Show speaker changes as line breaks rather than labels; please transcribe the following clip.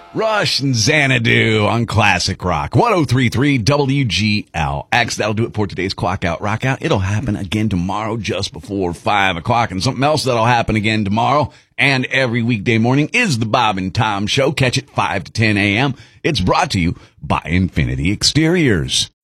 Rush and Xanadu on Classic Rock. 103.3 WGLX. That'll do it for today's Clock Out, Rock Out. It'll happen again tomorrow just before 5 o'clock. And something else that'll happen again tomorrow and every weekday morning is the Bob and Tom Show. Catch it 5 to 10 a.m. It's brought to you by Infinity Exteriors.